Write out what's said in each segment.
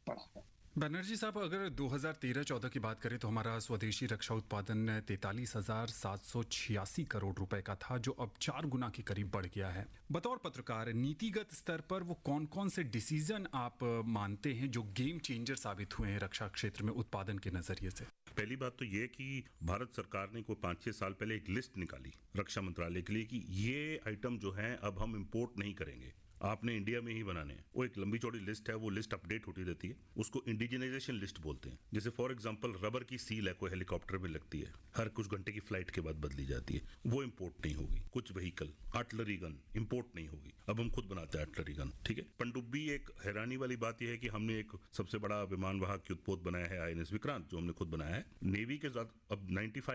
पड़ा है। बनर्जी साहब, अगर 2013-14 की बात करें तो हमारा स्वदेशी रक्षा उत्पादन 43,786 करोड़ रुपए का था, जो अब 4 गुना के करीब बढ़ गया है। बतौर पत्रकार, नीतिगत स्तर पर वो कौन कौन से डिसीजन आप मानते हैं जो गेम चेंजर साबित हुए हैं रक्षा क्षेत्र में उत्पादन के नजरिए से? पहली बात तो ये कि भारत सरकार ने कोई 5-6 साल पहले एक लिस्ट निकाली रक्षा मंत्रालय के लिए कि ये आइटम जो है अब हम इंपोर्ट नहीं करेंगे, आपने इंडिया में ही बनाने हैं। वो एक लंबी चौड़ी लिस्ट है, वो लिस्ट अपडेट होती रहती है, उसको इंडिजिनाइजेशन लिस्ट बोलते हैं। जैसे फॉर एग्जांपल रबर की सील है, कोई हेलीकॉप्टर में लगती है, हर कुछ घंटे की फ्लाइट के बाद बदली जाती है, वो इंपोर्ट नहीं होगी। कुछ व्हीकल, आर्टिलरी गन इंपोर्ट नहीं होगी, अब हम खुद बनाते हैं आर्टिलरी गन, ठीक है। पनडुब्बी, एक हैरानी वाली बात यह है कि हमने एक सबसे बड़ा विमान वाहक युद्धपोत बनाया है INS विक्रांत, जो हमने खुद बनाया है। नेवी के साथ अब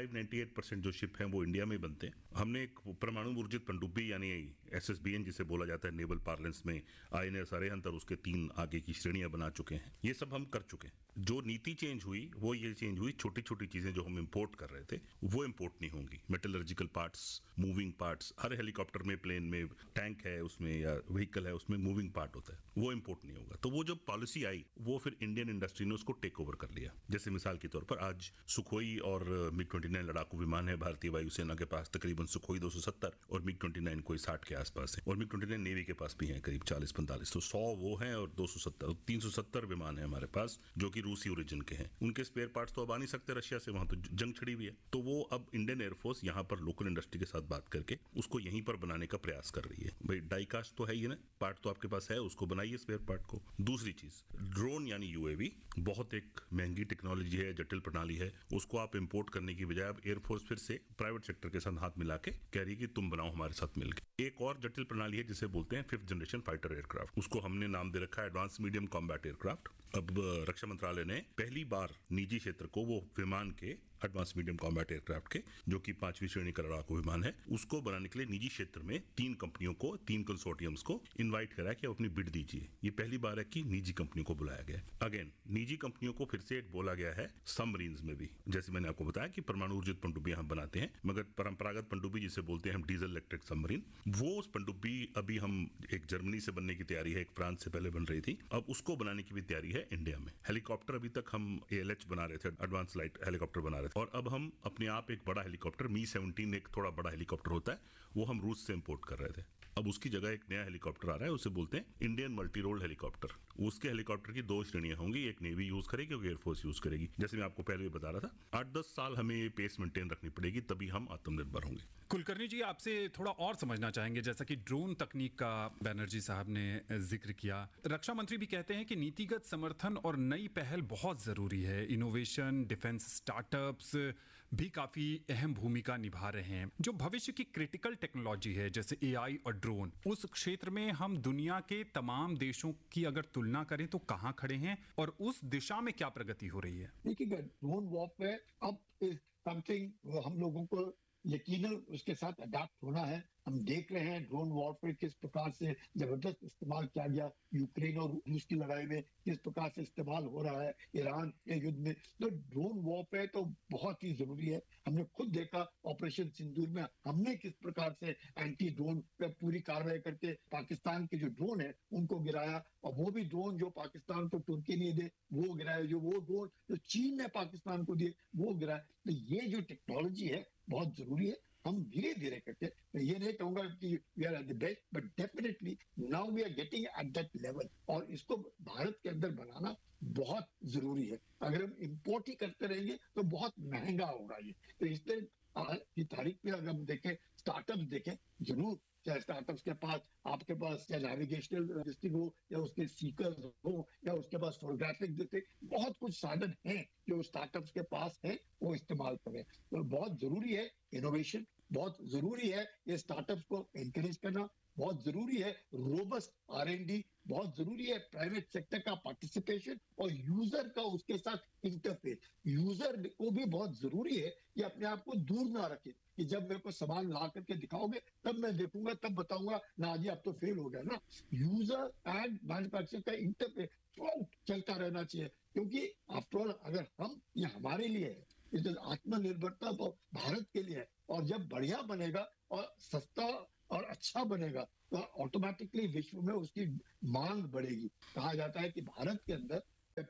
95-98% जो शिप हैं वो इंडिया में बनते हैं। हमने एक परमाणु ऊर्जित पनडुब्बी यानी SSBN जिसे बोला जाता है नेवल पार्लेंस में, INS अरिहंत और उसके 3 आगे की श्रेणियां बना चुके हैं। ये सब हम कर चुके हैं। जो नीति चेंज हुई वो ये चेंज हुई, छोटी छोटी चीजें जो हम इंपोर्ट कर रहे थे वो इंपोर्ट नहीं होंगी। मेटलर्जिकल पार्ट्स, मूविंग पार्ट्स, हर हेलीकॉप्टर में, प्लेन में, टैंक है उसमें या व्हीकल है उसमें मूविंग पार्ट होता है, वो इंपोर्ट नहीं होगा। तो वो जो पॉलिसी आई वो फिर इंडियन इंडस्ट्री ने उसको टेक ओवर कर लिया। जैसे मिसाल के तौर पर आज सुखोई और MiG-29 लड़ाकू विमान है भारतीय वायुसेना के पास, तकरीबन सुखोई 270 और MiG-29 कोई 60 के आसपास है, और MiG-29 नेवी के पास भी है करीब 40-45, तो 100 वो हैं और 270, 370 विमान है हमारे पास जो कि रूसी ओरिजिन के हैं। उनके स्पेयर पार्ट्स तो अब आ नहीं सकते रशिया से, वहां तो जंग छिड़ी हुई है। तो वो अब इंडियन एयरफोर्स यहां पर लोकल इंडस्ट्री के साथ बात करके उसको यहीं पर बनाने का प्रयास कर रही है। भाई डाई कास्ट तो है ही ना, पार्ट तो आपके पास है, उसको बनाइए स्पेयर पार्ट को। दूसरी चीज, ड्रोन यानी UAV बहुत एक महंगी टेक्नोलॉजी है, जटिल प्रणाली है, उसको आप इंपोर्ट करने की बजाय अब एयरफोर्स फिर से प्राइवेट सेक्टर के साथ हाथ मिला के कह रही है कि तुम बनाओ हमारे साथ मिलकर। एक और जटिल प्रणाली है जिसे बोलते हैं 5th जनरेशन फाइटर एयरक्राफ्ट, उसको हमने नाम दे रखा है एडवांस मीडियम कॉम्बैट एयरक्राफ्ट। अब रक्षा मंत्रालय ने पहली बार निजी क्षेत्र को वो विमान के एडवांस मीडियम कॉम्बैट एयरक्राफ्ट के, जो कि 5वीं श्रेणी का लड़ाकू विमान है, उसको बनाने के लिए निजी क्षेत्र में 3 कंपनियों को, 3 कंसोर्टियम्स को इनवाइट करा कि आप अपनी बिड दीजिए। ये पहली बार है कि निजी कंपनियों को बुलाया गया है। अगेन निजी कंपनियों को फिर से एक बोला गया है सबमरीन्स में भी। जैसे मैंने आपको बताया कि परमाणु ऊर्जित पनडुब्बियां हम बनाते हैं, मगर परंपरागत पनडुब्बी जिसे बोलते हैं हम डीजल इलेक्ट्रिक सबमरीन, वो उस पनडुब्बी अभी हम एक जर्मनी से बनने की तैयारी है, एक फ्रांस से पहले बन रही थी, अब उसको बनाने की भी तैयारी है इंडिया में। हेलीकॉप्टर अभी तक हम ALH बना रहे थे, एडवांस लाइट हेलीकॉप्टर बना रहे थे, और अब हम अपने आप एक बड़ा हेलीकॉप्टर Mi-17 एक थोड़ा बड़ा हेलीकॉप्टर होता है, वो हम रूस से इंपोर्ट कर रहे थे। अब उसकी जगह एक नया हेलीकॉप्टर आ रहा है, उसे बोलते हैं इंडियन मल्टी रोल हेलीकॉप्टर। उसके हेलीकॉप्टर की 2 श्रेणियां होंगी, एक नेवी यूज करेगी और एयरफोर्स यूज करेगी। जैसे मैं आपको पहले भी बता रहा था, 8-10 साल हमें ये पेस मेंटेन रखनी पड़ेगी, तभी हम आत्मनिर्भर होंगे। कुलकर्णी जी, आपसे थोड़ा और समझना चाहेंगे, जैसा कि ड्रोन तकनीक का बनर्जी साहब ने जिक्र किया। रक्षा मंत्री भी कहते हैं कि नीतिगत समर्थन और नई पहल बहुत जरूरी है। इनोवेशन, डिफेंस स्टार्टअप्स भी काफी अहम भूमिका निभा रहे हैं। जो भविष्य की क्रिटिकल टेक्नोलॉजी है जैसे AI और ड्रोन, उस क्षेत्र में हम दुनिया के तमाम देशों की अगर तुलना करें तो कहां खड़े हैं और उस दिशा में क्या प्रगति हो रही है? देखिए, ड्रोन वॉरफेयर अब इज समथिंग हम लोगों को यकीनन उसके साथ अडैप्ट होना है। हम देख रहे हैं ड्रोन वॉरफेयर किस प्रकार से जबरदस्त इस्तेमाल किया गया, यूक्रेन और रूस की लड़ाई में किस प्रकार से इस्तेमाल हो रहा है, ईरान के युद्ध में। तो ड्रोन वॉरफेयर तो बहुत ही जरूरी है। हमने खुद देखा ऑपरेशन सिंदूर में हमने किस प्रकार से एंटी ड्रोन पे पूरी कार्रवाई करके पाकिस्तान के जो ड्रोन है उनको गिराया, और वो भी ड्रोन जो पाकिस्तान को तुर्की ने दे वो गिराया, जो वो ड्रोन जो चीन ने पाकिस्तान को दिए वो गिराया। तो ये जो टेक्नोलॉजी है बहुत जरूरी है। हम धीरे धीरे करके, मैं ये नहीं कहूंगा कि we are at the best, but definitely now we are getting at that level, और इसको भारत के अंदर बनाना बहुत जरूरी है। अगर हम इंपोर्ट ही करते रहेंगे तो बहुत महंगा होगा ये। तो इसलिए आज की तारीख में अगर हम देखें, स्टार्टअप देखें, जरूर चाहे स्टार्टअप्स के पास, आपके पास चाहे नेविगेशनल डिस्ट्रिक्ट हो या उसके सीकर्स हो या उसके पास फोटोग्राफिक डिस्ट्रिक्ट, बहुत कुछ साधन हैं जो स्टार्टअप्स के पास है, वो इस्तेमाल करें। तो बहुत जरूरी है इनोवेशन, बहुत जरूरी है ये स्टार्टअप्स को एनकरेज करना, बहुत जरूरी है रोबस्ट R&D, बहुत जरूरी है प्राइवेट सेक्टर का पार्टिसिपेशन और यूजर का उसके साथ इंटरफेस। यूजर को भी बहुत जरूरी है कि अपने आप को दूर ना रखे कि जब मेरे को सामान ला करके दिखाओगे तब मैं देखूंगा, तब बताऊंगा ना, जी अब तो फेल हो गया ना। यूजर एंड मैन्युफैक्चरर का इंटरफेस थ्रूआउट चलता रहना चाहिए, क्योंकि आफ्टर ऑल अगर हम, ये हमारे लिए है, ये आत्मनिर्भरता भारत के लिए है, और जब बढ़िया बनेगा और सस्ता और अच्छा बनेगा तो ऑटोमेटिकली विश्व में उसकी मांग बढ़ेगी। कहा जाता है कि भारत के अंदर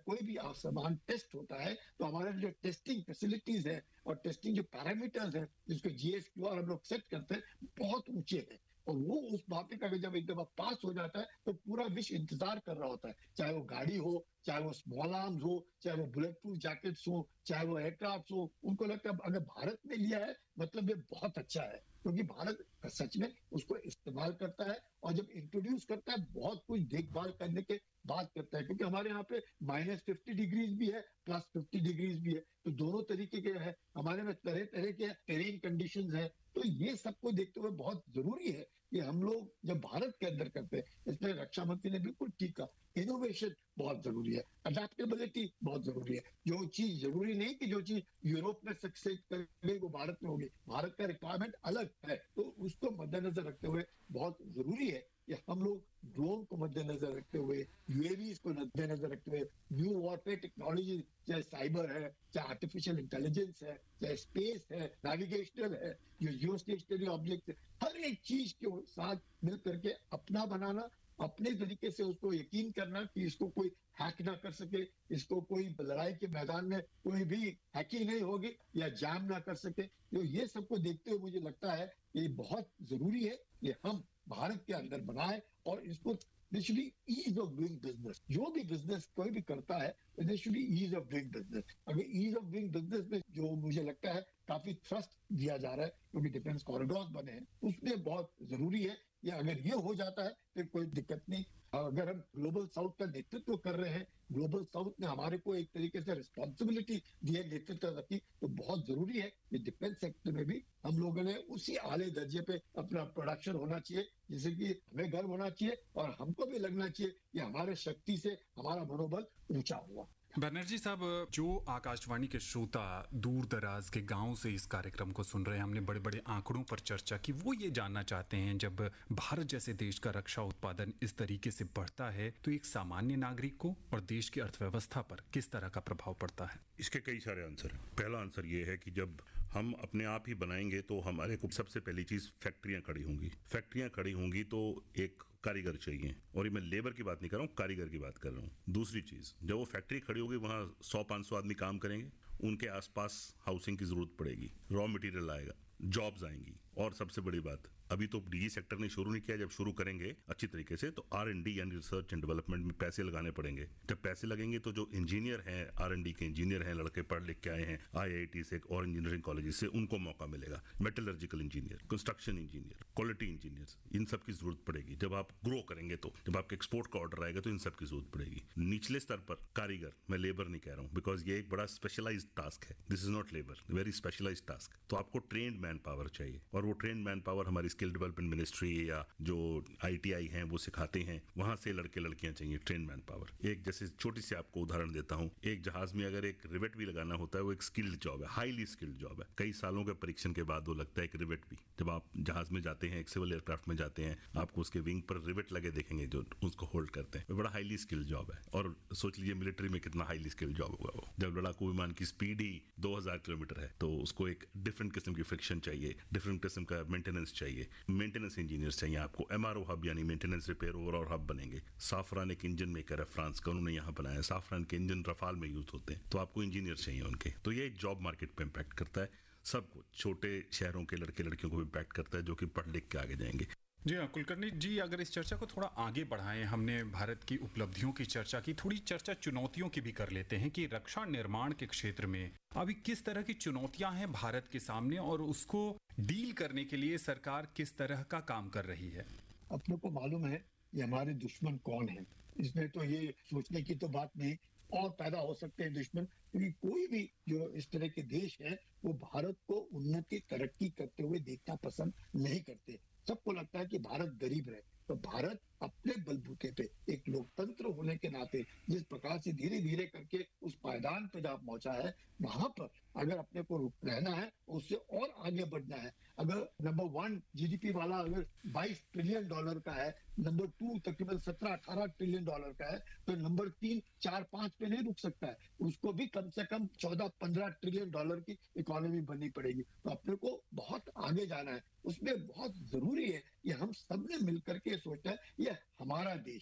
सामान टेस्ट होता है तो हमारे जो टेस्टिंग फैसिलिटीज है और टेस्टिंग जो पैरामीटर्स है जिसको GSQR हम लोग सेट करते हैं बहुत ऊंचे हैं। और वो उस मापे का जब एक दफा पास हो जाता है तो पूरा विश्व इंतजार कर रहा होता है, चाहे वो गाड़ी हो, चाहे वो स्मॉल आर्म्स हो, चाहे वो बुलेट प्रूफ जैकेट्स हो, चाहे वो एयरक्राफ्ट हो। उनको लगता है अगर भारत ने लिया है मतलब ये बहुत अच्छा है, क्योंकि भारत सच में उसको इस्तेमाल करता है और जब इंट्रोड्यूस करता है बहुत कुछ देखभाल करने के बाद करता है, क्योंकि हमारे यहाँ पे -50 डिग्रीज भी है, +50 डिग्रीज भी है, तो दोनों तरीके के है हमारे में, तरह तरह के टेरेन कंडीशंस है। तो ये सबको देखते हुए बहुत जरूरी है कि हम लोग जब भारत के अंदर करते हैं, इसमें रक्षा मंत्री ने बिल्कुल ठीक कहा, इनोवेशन बहुत जरूरी है, अडेप्टेबिलिटी बहुत जरूरी है। जो चीज जरूरी नहीं कि जो चीज यूरोप में सक्सेस करेगी वो भारत में होगी, भारत का रिक्वायरमेंट अलग है, तो उसको मद्देनजर रखते हुए बहुत जरूरी है कि हम लोग ड्रोन को मद्देनजर रखते हुए, UAVs को मद्देनजर रखते हुए, न्यू वॉरफेयर टेक्नोलॉजी, चाहे साइबर है, चाहे आर्टिफिशियल इंटेलिजेंस है, चाहे स्पेस है, नेविगेशनल है, जो जियो स्टेशनरी ऑब्जेक्ट है, हर एक चीज के साथ मिल करके अपना बनाना, अपने तरीके से उसको यकीन करना कि इसको कोई हैक ना कर सके, इसको कोई लड़ाई के मैदान में कोई भी हैकिंग नहीं होगी या जैम ना कर सके। तो ये सबको देखते हुए मुझे लगता है ये बहुत जरूरी है कि हम भारत के अंदर बनाए और इसको should ease of doing business. जो भी बिजनेस कोई भी करता है should ease of doing business. अगर ईज ऑफ डूइंग बिजनेस में जो मुझे लगता है काफी थ्रस्ट दिया जा रहा है क्योंकि डिफेंस कॉरिडोर बने हैं, उसमें बहुत जरूरी है कि अगर ये हो जाता है तो कोई दिक्कत नहीं। अगर हम ग्लोबल साउथ का नेतृत्व कर रहे हैं, ग्लोबल साउथ ने हमारे को एक तरीके से रिस्पॉन्सिबिलिटी दी है नेतृत्व की, तो बहुत जरूरी है कि डिफेंस सेक्टर में भी हम लोगों ने उसी आले दर्जे पे अपना प्रोडक्शन होना चाहिए, जिससे कि हमें गर्व होना चाहिए और हमको भी लगना चाहिए कि हमारे शक्ति से हमारा मनोबल ऊंचा हुआ। बनर्जी साहब, जो आकाशवाणी के श्रोता दूर दराज के गांव से इस कार्यक्रम को सुन रहे हैं, हमने बड़े बड़े आंकड़ों पर चर्चा की, वो ये जानना चाहते हैं जब भारत जैसे देश का रक्षा उत्पादन इस तरीके से बढ़ता है तो एक सामान्य नागरिक को और देश की अर्थव्यवस्था पर किस तरह का प्रभाव पड़ता है? इसके कई सारे आंसर हैं। पहला आंसर ये है कि जब हम अपने आप ही बनाएंगे तो हमारे को सबसे पहली चीज फैक्ट्रियां खड़ी होंगी। फैक्ट्रियां खड़ी होंगी तो एक कारीगर चाहिए, और ये मैं लेबर की बात नहीं कर रहा हूँ, कारीगर की बात कर रहा हूँ। दूसरी चीज, जब वो फैक्ट्री खड़ी होगी वहाँ 100-500 आदमी काम करेंगे, उनके आसपास हाउसिंग की जरूरत पड़ेगी, रॉ मटेरियल आएगा, जॉब्स आएंगी, और सबसे बड़ी बात, अभी तो निजी सेक्टर ने शुरू नहीं किया, जब शुरू करेंगे अच्छी तरीके से तो R&D यानी रिसर्च एंड डेवलपमेंट में पैसे लगाने पड़ेंगे। जब पैसे लगेंगे तो जो इंजीनियर हैं, R&D के इंजीनियर हैं, लड़के पढ़ लिख के आए हैं IIT से और इंजीनियरिंग कॉलेज से, उनको मौका मिलेगा। Metallurgical engineer, construction engineer, quality engineers, इन सब की जरूरत पड़ेगी। जब आप ग्रो करेंगे तो जब आपके एक्सपोर्ट का ऑर्डर आएगा तो इन सब की जरूरत पड़ेगी। निचले स्तर पर कारीगर, मैं लेबर नहीं कह रहा हूँ, बिकॉज ये एक बड़ा स्पेशलाइज्ड टास्क है, this is not labour, very specialised task. तो आपको ट्रेन्ड मैन पावर चाहिए, और वो ट्रेन्ड मैन पावर हमारी स्किल डेवलपमेंट मिनिस्ट्री या जो ITI हैं वो सिखाते हैं, वहां से लड़के लड़कियां चाहिए, ट्रेन मैन पावर। एक जैसे छोटी सी आपको उदाहरण देता हूं, एक जहाज में अगर एक रिवेट भी लगाना होता है, वो एक स्किल्ड जॉब है, हाईली स्किल्ड जॉब है। कई सालों के परीक्षण के बाद वो लगता है एक रिवेट भी। जब आप जहाज में जाते हैं, एक सिविल एयरक्राफ्ट में जाते हैं, आपको उसके विंग पर रिवेट लगे देखेंगे जो उसको होल्ड करते हैं, वो बड़ा हाईली स्किल्ड जॉब है। और सोच लीजिए मिलिट्री में कितना हाईली स्किल्ड जॉब होगा वो। जब लड़ाकू विमान की स्पीड ही 2000 किलोमीटर है तो उसको एक डिफरेंट किस्म की फ्रिक्शन चाहिए, डिफरेंट किस्म का मेंटेनेंस चाहिए, मेंटेनेंस इंजीनियर्स चाहिए आपको। MRO हब यानी मेंटेनेंस रिपेयर ओवरऑल हब बनेंगे। साफरान एक इंजन मेकर है फ्रांस का, उन्होंने यहाँ बनाया। साफरान के इंजन रफाल में यूज होते हैं, तो आपको इंजीनियर चाहिए उनके। तो ये जॉब मार्केट पे इम्पैक्ट करता है सबको, छोटे शहरों के लड़के लड़कियों को भी इम्पैक्ट करता है जो कि पढ़ लिख के आगे जाएंगे। जी हाँ कुलकर्णी जी, अगर इस चर्चा को थोड़ा आगे बढ़ाएं, हमने भारत की उपलब्धियों की चर्चा की, थोड़ी चर्चा चुनौतियों की भी कर लेते हैं कि रक्षा निर्माण के क्षेत्र में अभी किस तरह की चुनौतियां हैं भारत के सामने और उसको डील करने के लिए सरकार किस तरह का काम कर रही है? अपने को मालूम है कि हमारे दुश्मन कौन है, इसमें तो ये सोचने की तो बात नहीं, और पैदा हो सकते हैं दुश्मन, क्योंकि कोई भी जो इस तरह के देश है वो भारत को उन्नति तरक्की करते हुए देखना पसंद नहीं करते। सबको लगता है कि भारत गरीब रहे। तो भारत अपने बलबूते पे एक लोकतंत्र होने के नाते जिस प्रकार से धीरे धीरे करके उस पायदान पे जहाँ पहुंचा है, वहां पर अगर अपने को रहना है, उससे और आगे बढ़ना है। अगर नंबर 1 GDP वाला अगर $22 ट्रिलियन का है, नंबर 2 तकरीबन 17-18 ट्रिलियन का है, तो नंबर 3, 4, 5 पे नहीं रुक सकता है, उसको भी कम से कम 14-15 ट्रिलियन की इकोनॉमी बननी पड़ेगी। तो अपने को बहुत आगे जाना है। उसमें बहुत जरूरी है कि हम सब ने मिलकर के सोचना है ये हमारा देश है,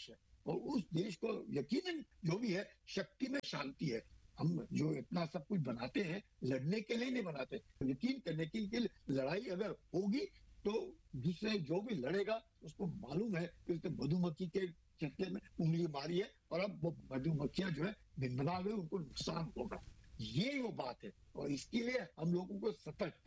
और उस देश को यकीनन जो भी है शक्ति में शांति है। हम जो इतना सब कुछ बनाते हैं लड़ने के लिए नहीं बनाते, यकीन करने के लिए। लड़ाई अगर होगी तो दूसरे जो भी लड़ेगा उसको मालूम है कि उसने मधुमक्खी के चक्कर में उंगली मारी है और अब वो मधुमक्खियां जो है भिनभिना गई, उनको नुकसान होगा। ये वो बात है और इसके लिए हम लोगों को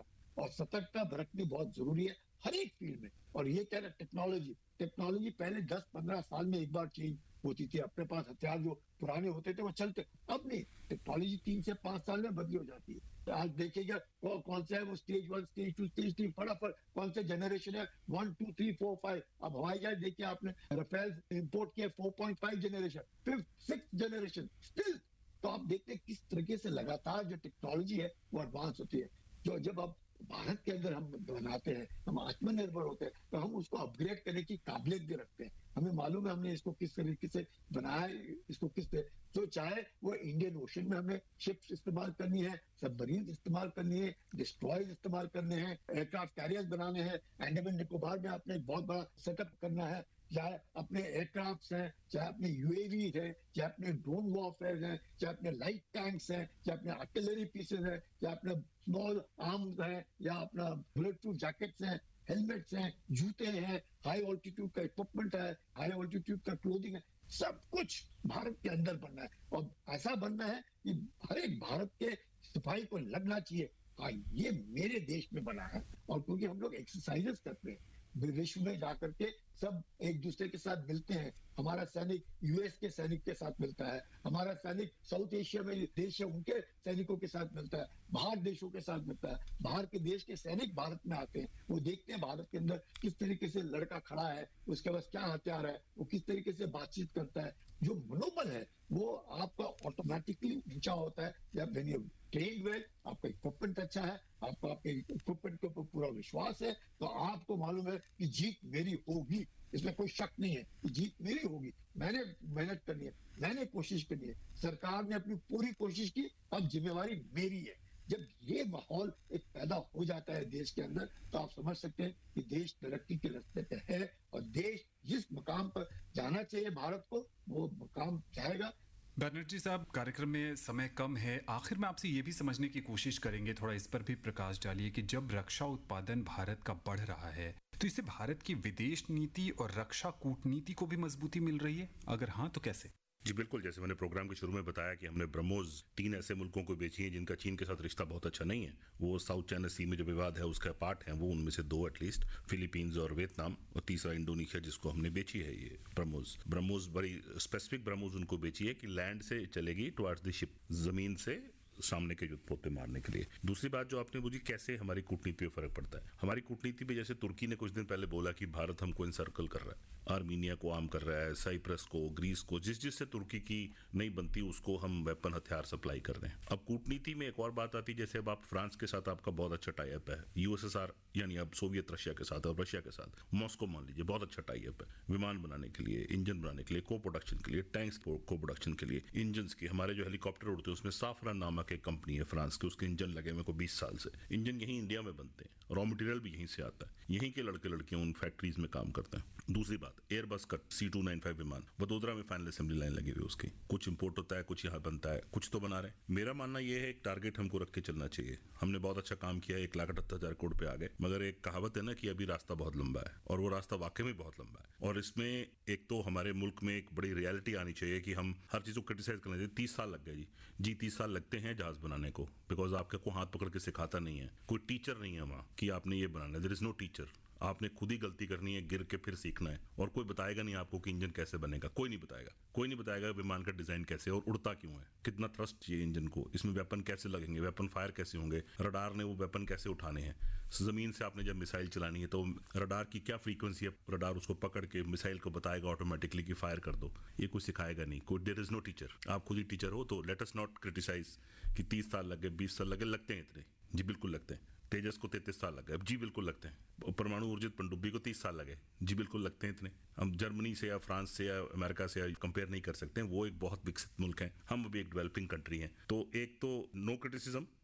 सतर्कता बरतनी बहुत जरूरी है हर एक फील्ड में। और ये कह रहे टेक्नोलॉजी पहले 10-15 साल में एक बार चेंज होती थी। अपने पास हथियार जो पुराने होते थे वो चलते, अब नहीं। टेक्नोलॉजी 3 से 5 साल में बदली हो जाती है। तो आज देखिएगा कौन सा है वो स्टेज 1, स्टेज 2, स्टेज 3, फटाफट कौन से जनरेशन है 1, 2, 3, 4, 5। अब हवाई जहाज देखिए आपने, राफेल इंपोर्ट किया 4.5 generation, 5th 6th generation still. तो आप देखते हैं किस तरीके से लगातार जो टेक्नोलॉजी है वो एडवांस होती है। जो जब अब भारत के अंदर हम बनाते हैं, हम आत्मनिर्भर होते हैं, तो हम उसको अपग्रेड करने की काबिलियत भी रखते हैं। हमें मालूम है हमने इसको किस तरीके से बनाया है, इसको किस तरह, तो चाहे वो इंडियन ओशन में हमें शिप्स इस्तेमाल करनी है, सबमरीन इस्तेमाल करनी है, डिस्ट्रॉयर्स इस्तेमाल करने हैं, एयरक्राफ्ट कैरियर्स बनाने हैं, अंडमान निकोबार में आपने एक बहुत बड़ा सेटअप करना है, चाहे अपने एयरक्राफ्ट हैं, चाहे अपने यूएवी है, चाहे अपने ड्रोन वॉरफेयर हैं, चाहे अपने लाइट टैंक्स हैं, चाहे अपने आर्टिलरी पीसेस हैं, चाहे अपने स्मॉल आर्म्स हैं, या अपना बुलेट प्रूफ जैकेट्स हैं, हेलमेट्स हैं, जूते हैं, हाई ऑल्टीट्यूड का इक्विपमेंट है, हाई ऑल्टीट्यूड का क्लोथिंग है, सब कुछ भारत के अंदर बनना है। और ऐसा बनना है कि हर एक भारत के सिपाही को लगना चाहिए, हाँ ये मेरे देश में बना है। और क्योंकि हम लोग एक्सरसाइजेस करते हैं विश्व में जाकर के, सब एक दूसरे के साथ मिलते हैं। हमारा सैनिक यूएस के सैनिक के साथ मिलता है, हमारा सैनिक साउथ एशिया में देश है उनके सैनिकों के साथ मिलता है, बाहर देशों के साथ मिलता है। बाहर के देश के सैनिक भारत में आते हैं, वो देखते हैं भारत के अंदर किस तरीके से लड़का खड़ा है, उसके पास क्या हथियार है, वो किस तरीके से बातचीत करता है। जो मनोबल है वो आपका ऑटोमेटिकली ऊंचा होता है जब ट्रेन वेल, आपका इक्विपमेंट अच्छा है, आपको आपके इक्विपमेंट के ऊपर पूरा विश्वास है, तो आपको मालूम है कि जीत मेरी होगी। इसमें कोई शक नहीं है कि जीत मेरी होगी। मैंने मेहनत करनी है, मैंने कोशिश करनी है, सरकार ने अपनी पूरी कोशिश की, अब जिम्मेवारी मेरी है। जब ये माहौल एक पैदा हो जाता है देश के अंदर, तो आप समझ सकते हैं कि देश तरक्की के रास्ते पे है और देश जिस मकाम पर जाना चाहिए भारत को, वो मकाम जाएगा। बनर्जी साहब, कार्यक्रम में समय कम है, आखिर में आपसे ये भी समझने की कोशिश करेंगे, थोड़ा इस पर भी प्रकाश डालिए कि जब रक्षा उत्पादन भारत का बढ़ रहा है तो इससे भारत की विदेश नीति और रक्षा कूटनीति को भी मजबूती मिल रही है? अगर हाँ तो कैसे? जी बिल्कुल, जैसे मैंने प्रोग्राम के शुरू में बताया कि हमने ब्रह्मोस 3 ऐसे मुल्कों को बेची है जिनका चीन के साथ रिश्ता बहुत अच्छा नहीं है। वो साउथ चाइना सी में जो विवाद है उसका पार्ट है, वो उनमें से 2 एटलीस्ट, फिलीपींस और वियतनाम, और तीसरा इंडोनेशिया जिसको हमने बेची है ये ब्रह्मोस बड़ी स्पेसिफिक ब्रह्मोस उनको बेची है कि लैंड से चलेगी टुवर्ड्स द शिप, जमीन से सामने के युद्ध पोते मारने के लिए। दूसरी बात जो आपने पूछी कैसे हमारी कूटनीति पे फर्क पड़ता है, हमारी कूटनीति पे जैसे तुर्की ने कुछ दिन पहले बोला कि भारत हमको इनसर्कल कर रहा है, आर्मीनिया को आर्म कर रहा है, साइप्रस को, ग्रीस को, जिससे तुर्की की नहीं बनती उसको हम वेपन हथियार सप्लाई कर रहे हैं। अब कूटनीति में एक और बात आती है, जैसे अब आप फ्रांस के साथ आपका बहुत अच्छा टाई अप है, यूएसएसआर यानी अब सोवियत रशिया के साथ और रशिया के साथ मॉस्को मान लीजिए बहुत अच्छा टाई अप है, विमान बनाने के लिए, इंजन बनाने के लिए, को प्रोडक्शन के लिए, टैंक्स को प्रोडक्शन के लिए, इंजन की, हमारे जो हेलीकॉप्टर उड़ते हैं उसमें साफरान नामक एक कंपनी है फ्रांस की, उसके इंजन लगे हुए को 20 साल से, इंजन यहीं इंडिया में बनते हैं, रॉ मटेरियल भी यहीं से आता है, यहीं के लड़के लड़कियां उन फैक्ट्रीज में काम करते हैं। दूसरी बात, एयरबस का C295 विमान वडोदरा में फाइनल असेंबली लाइन लगी हुई, उसकी कुछ इंपोर्ट होता है, कुछ यहाँ बनता है, कुछ तो बना रहे हैं। मेरा मानना यह है एक टारगेट हमको रख के चलना चाहिए। हमने बहुत अच्छा काम किया, 1,78,000 करोड़ पे आ गए, मगर एक कहावत है ना कि अभी रास्ता बहुत लंबा है, और वो रास्ता वाकई में बहुत लंबा है। और इसमें एक तो हमारे मुल्क में एक बड़ी रियलिटी आनी चाहिए कि हम हर चीज को क्रिटिसाइज करने चाहिए। 30 साल लग गए जी 30 साल लगते हैं जहाज बनाने को, बिकॉज आपके को हाथ पकड़ के सिखाता नहीं है, कोई टीचर नहीं है वहाँ कि आपने ये बनाना है, देयर इज नो टीचर। आपने खुद ही गलती करनी है, गिर के फिर सीखना है, और कोई बताएगा नहीं आपको कि इंजन कैसे बनेगा, कोई नहीं बताएगा विमान का डिजाइन कैसे और उड़ता क्यों है, कितना थ्रस्ट चाहिए इंजन को, इसमें वेपन कैसे लगेंगे, वेपन फायर कैसे होंगे, रडार ने वो वेपन कैसे उठाने हैं, जमीन से आपने जब मिसाइल चलानी है तो रडार की क्या फ्रीक्वेंसी है, रडार उसको पकड़ के मिसाइल को बताएगा ऑटोमेटिकली कि फायर कर दो, ये कोई सिखाएगा नहीं, कोई देयर इज नो टीचर। आप खुद ही टीचर हो, तो लेट अस नॉट क्रिटिसाइज कि 30 साल लगे, 20 साल लगे, लगते हैं इतने, जी बिल्कुल लगते हैं। तेजस को 33 साल लगे, जी बिल्कुल लगते हैं। परमाणु ऊर्जित पनडुब्बी को 30 साल लगे, जी बिल्कुल लगते हैं इतने। हम जर्मनी से या फ्रांस से या अमेरिका से कंपेयर नहीं कर सकते हैं, वो एक बहुत विकसित मुल्क है, हम अभी एक डेवलपिंग कंट्री हैं। तो एक तो नो क्रिटिसिज्म,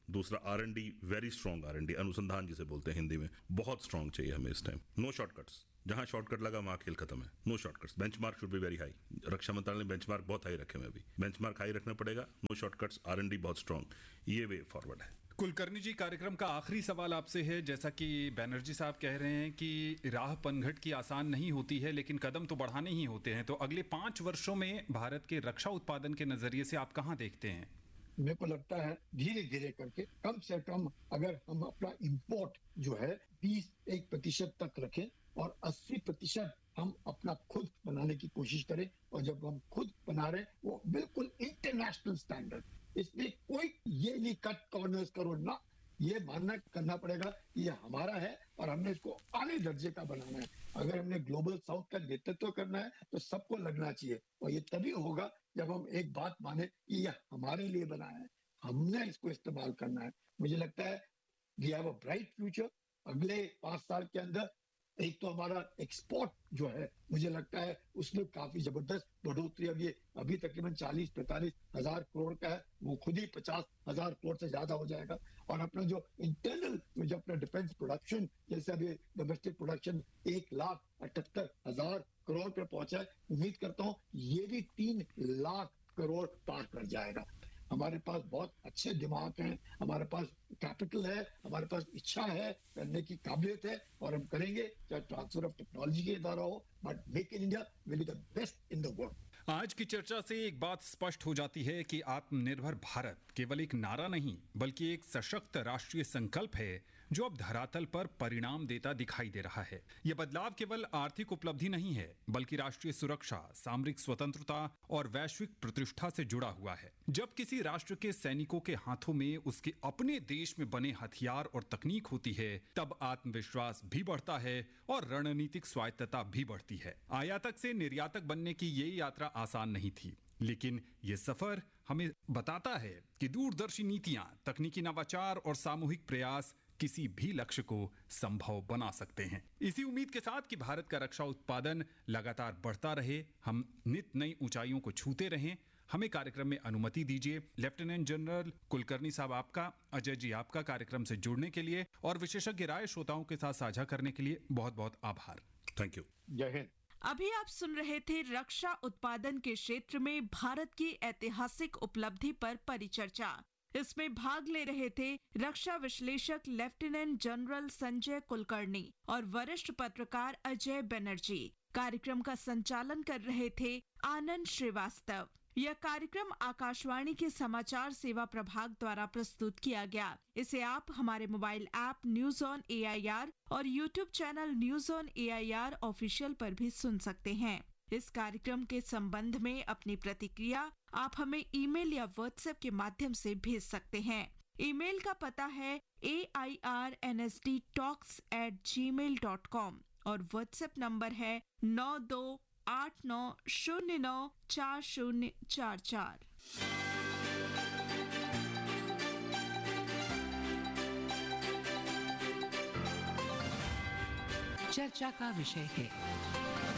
दूसरा R&D, वेरी स्ट्रॉन्ग R&D, अनुसंधान जिसे बोलते हैं हिंदी में, बहुत स्ट्रॉन्ग चाहिए हमें इस टाइम। नो शॉर्टकट्स, जहां शॉर्टकट लगा वहां खेल खत्म है। No shortcuts, benchmark should be very high. रक्षा मंत्रालय ने बेंचमार्क बहुत हाई रखे हैं, अभी बेंचमार्क हाई रखना पड़ेगा। नो शॉर्टकट्स, R&D बहुत स्ट्रॉन्ग, ये वे फॉरवर्ड है। कुलकर्णी जी, कार्यक्रम का आखिरी सवाल आपसे है। जैसा कि बैनर्जी साहब कह रहे हैं कि राह पनघट की आसान नहीं होती है, लेकिन कदम तो बढ़ाने ही होते हैं, तो अगले 5 वर्षों में भारत के रक्षा उत्पादन के नजरिए से आप कहां देखते हैं? मेरे को लगता है धीरे धीरे करके कम से कम अगर हम अपना इंपोर्ट जो है 21% तक रखें और 80% हम अपना खुद बनाने की कोशिश करें, और जब हम खुद बना रहे वो बिल्कुल इंटरनेशनल स्टैंडर्ड, इसमें कोई ये नहीं कट कॉर्नर्स करो ना, ये मानना करना पड़ेगा ये हमारा है और हमने इसको आले दर्जे का बनाना है। अगर हमने ग्लोबल साउथ का नेतृत्व करना है तो सबको लगना चाहिए, और ये तभी होगा जब हम एक बात माने कि ये हमारे लिए बना है, हमने इसको इस्तेमाल करना है। मुझे लगता है we have a bright future. अगले 5 साल के अंदर एक तो हमारा एक्सपोर्ट जो है मुझे लगता है उसमें काफी जबरदस्त बढ़ोतरी, अभी तकरीबन 40-45 हजार करोड़ का है, वो खुद ही 50 हजार करोड़ से ज्यादा हो जाएगा। और अपना जो इंटरनल जो अपना डिफेंस प्रोडक्शन, जैसे अभी डोमेस्टिक प्रोडक्शन 1,78,000 करोड़ पे पहुंचा है, उम्मीद करता हूँ ये भी 3 लाख करोड़ पार कर जाएगा। हमारे पास बहुत अच्छे दिमाग हैं, हमारे पास कैपिटल है, हमारे पास इच्छा है, करने की काबिलियत है, और हम करेंगे, चाहे ट्रांसफर ऑफ टेक्नोलॉजी के द्वारा हो, but make in India will be the best in the world. आज की चर्चा से एक बात स्पष्ट हो जाती है कि आत्मनिर्भर भारत केवल एक नारा नहीं, बल्कि एक सशक्त राष्ट्रीय संकल्प है जो अब धरातल पर परिणाम देता दिखाई दे रहा है। यह बदलाव केवल आर्थिक उपलब्धि नहीं है, बल्कि राष्ट्रीय सुरक्षा, सामरिक स्वतंत्रता और वैश्विक प्रतिष्ठा से जुड़ा हुआ है। जब किसी राष्ट्र के सैनिकों के हाथों में उसके अपने देश में बने हथियार और तकनीक होती है, तब आत्मविश्वास भी बढ़ता है और रणनीतिक स्वायत्तता भी बढ़ती है। आयातक से निर्यातक बनने की ये यात्रा आसान नहीं थी, लेकिन ये सफर हमें बताता है कि दूरदर्शी नीतियां, तकनीकी नवाचार और सामूहिक प्रयास किसी भी लक्ष्य को संभव बना सकते हैं। इसी उम्मीद के साथ कि भारत का रक्षा उत्पादन लगातार बढ़ता रहे, हम नित नई ऊंचाइयों को छूते रहें, हमें कार्यक्रम में अनुमति दीजिए। लेफ्टिनेंट जनरल कुलकर्णी साहब आपका, अजय जी आपका कार्यक्रम से जुड़ने के लिए और विशेषज्ञ राय श्रोताओं के साथ साझा करने के लिए बहुत बहुत आभार। Thank you. जय हिंद। अभी आप सुन रहे थे रक्षा उत्पादन के क्षेत्र में भारत की ऐतिहासिक उपलब्धि पर परिचर्चा। इसमें भाग ले रहे थे रक्षा विश्लेषक लेफ्टिनेंट जनरल संजय कुलकर्णी और वरिष्ठ पत्रकार अजय बनर्जी। कार्यक्रम का संचालन कर रहे थे आनंद श्रीवास्तव। यह कार्यक्रम आकाशवाणी के समाचार सेवा प्रभाग द्वारा प्रस्तुत किया गया। इसे आप हमारे mobile app news on AIR और YouTube channel news on AIR official पर भी सुन सकते हैं। इस कार्यक्रम के संबंध में अपनी प्रतिक्रिया आप हमें ईमेल या व्हाट्सएप के माध्यम से भेज सकते हैं। ईमेल का पता है airnsdtalks@gmail.com और व्हाट्सएप नंबर है 9289094044। चर्चा का विषय है